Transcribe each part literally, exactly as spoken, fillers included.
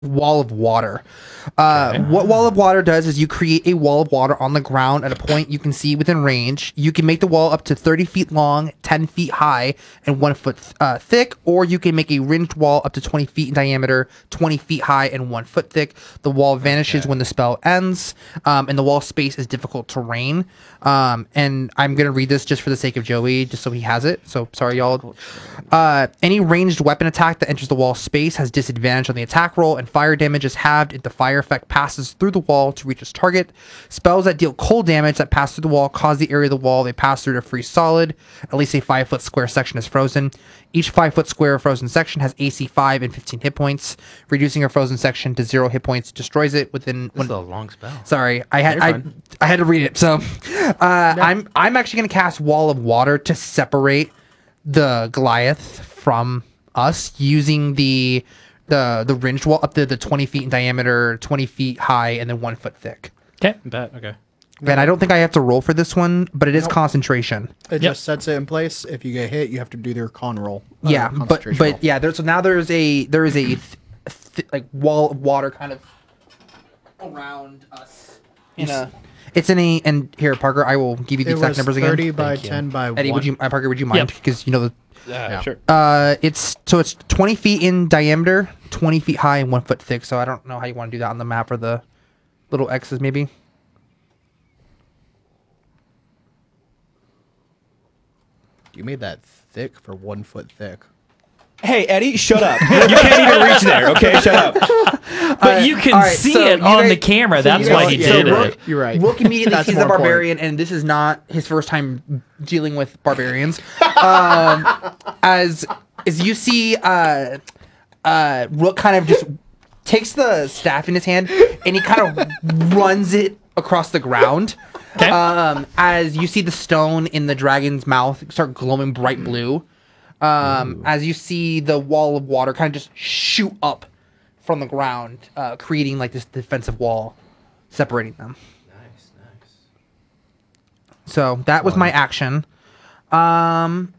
Wall of Water. Uh, okay. What Wall of Water does is you create a wall of water on the ground at a point you can see within range. You can make the wall up to thirty feet long, ten feet high, and one foot th- uh, thick, or you can make a ringed wall up to twenty feet in diameter, twenty feet high, and one foot thick. The wall vanishes okay. when the spell ends, um, and the wall space is difficult terrain. Um, and I'm going to read this just for the sake of Joey, just so he has it. So sorry, y'all. Uh, any ranged weapon attack that enters the wall space has disadvantage on the attack roll, and fire damage is halved if the fire effect passes through the wall to reach its target. Spells that deal cold damage that pass through the wall cause the area of the wall they pass through to freeze solid. At least a five foot square section is frozen. Each five foot square frozen section has A C five and fifteen hit points. Reducing a frozen section to zero hit points destroys it within. This one, is a long spell. Sorry, I had I, I had to read it. So, uh, no. I'm I'm actually going to cast Wall of Water to separate the Goliath from us using the the the ringed wall up to the twenty feet in diameter, twenty feet high, and then one foot thick. Okay, bet. Okay. And I don't think I have to roll for this one, but it is nope. concentration. It yep. just sets it in place. If you get hit, you have to do their con roll. Uh, yeah, but but roll. yeah, there's so now there's a there is a th- th- like wall of water kind of around us. In a, it's in a and here Parker, I will give you the it exact was numbers again. thirty by ten by Eddie, one. would you uh, Parker? Would you mind because yep. you know the. Yeah, yeah, sure. Uh, it's so it's twenty feet in diameter, twenty feet high, and one foot thick. So I don't know how you want to do that on the map or the little X's maybe. You made that thick for one foot thick. Hey, Eddie, shut up. You can't even reach there, okay? Shut up. But uh, you can right, see so it on guys, the camera. So That's why he yeah, did so it. You're right. Rook immediately sees a barbarian, and this is not his first time dealing with barbarians. um, as as you see, uh, uh, Rook kind of just takes the staff in his hand, and he kind of runs it across the ground. Okay. Um, as you see the stone in the dragon's mouth start glowing bright blue, um, as you see the wall of water kind of just shoot up from the ground, uh, creating like this defensive wall separating them. Nice, nice. So that was One. my action. Um,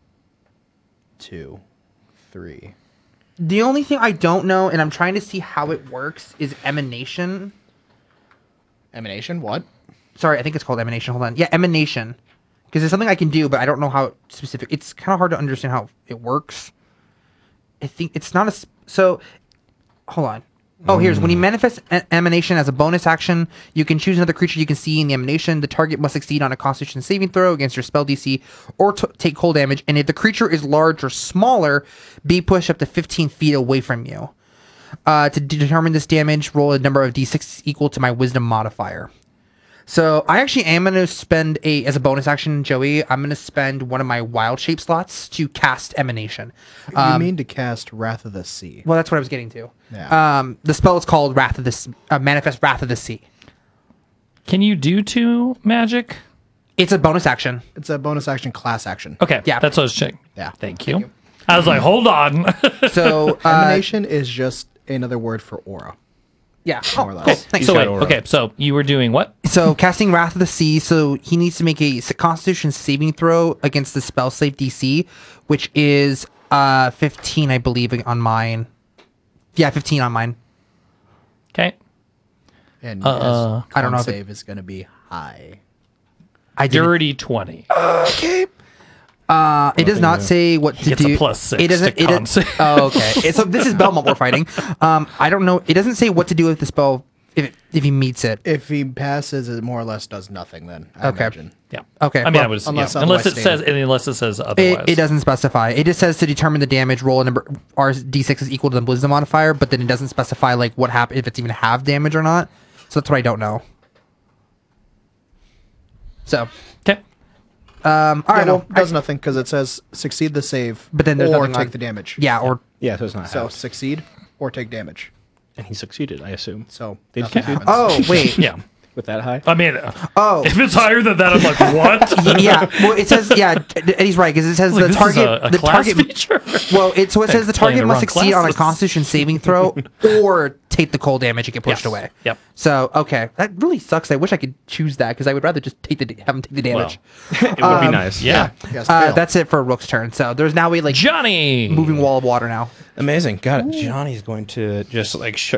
Two, three. The only thing I don't know, and I'm trying to see how it works, is emanation. Emanation? What? Sorry, I think it's called emanation. Hold on. Yeah, emanation. Because it's something I can do, but I don't know how specific. It's kind of hard to understand how it works. I think it's not a... Sp- so, hold on. Oh, mm. here's... When you manifest e- emanation as a bonus action, you can choose another creature you can see in the emanation. The target must succeed on a constitution saving throw against your spell D C or t- take cold damage. And if the creature is large or smaller, be pushed up to fifteen feet away from you. Uh, to determine this damage, roll a number of d six equal to my wisdom modifier. So I actually am going to spend a, as a bonus action, Joey, I'm going to spend one of my wild shape slots to cast emanation. Um, you mean to cast Wrath of the Sea? Well, that's what I was getting to. Yeah. Um, the spell is called Wrath of the Sea, uh, Manifest Wrath of the Sea. Can you do two magic? It's a bonus action. It's a bonus action class action. Okay. Yeah. That's what I was checking. Yeah. Thank you. Thank you. I was like, hold on. So uh, emanation is just another word for aura. Yeah. More oh, or less. Cool. Thanks. So wait, okay, so you were doing what? So casting Wrath of the Sea, so he needs to make a Constitution saving throw against the spell save D C, which is uh fifteen, I believe, on mine. Yeah, fifteen on mine. Okay. And uh, I don't know if save it, is going to be high. I dirty twenty. Okay. Uh, it does not say what to It's do. a plus six. It doesn't. To It doesn't. Oh, okay. It, so this is Belmont we're fighting. Um, I don't know. It doesn't say what to do with the spell if it, if he meets it. If he passes, it more or less does nothing. Then I Okay. imagine. Yeah. Okay. I mean, well, I was unless yeah. unless it otherwise says stated. unless it says otherwise. It, it doesn't specify. It just says to determine the damage, roll a number. R d six is equal to the wisdom modifier, but then it doesn't specify like what happen if it's even have damage or not. So that's what I don't know. So. Okay. Um, all yeah, right, no, well, does I, nothing because it says succeed the save, but then there's or nothing take on, the damage. Yeah, or Yeah, so it's not so half. succeed or take damage. And he succeeded, I assume. So They nothing succeed? happens. oh wait, Yeah. With that high? I mean, oh if it's higher than that, I'm like, what? yeah. Well, it says yeah. Eddie's right because it says Like, the this is target a- a the class target feature? Well, it so it says the Playing target the must wrong succeed on a classes. Constitution saving throw or take the cold damage and get pushed Yes. away. Yep. So okay, that really sucks. I wish I could choose that because I would rather just take the have him take the damage. it would be nice. Yeah. Yes, uh, fail. that's it for Rook's turn. So there's now a like Johnny. moving wall of water now. Amazing. Got it. Johnny's going to just like sh-